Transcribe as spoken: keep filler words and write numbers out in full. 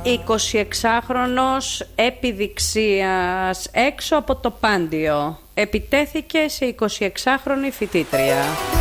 εικοσιεξάχρονος επιδειξίας έξω από το Πάντιο επιτέθηκε σε εικοσιεξάχρονη φοιτήτρια.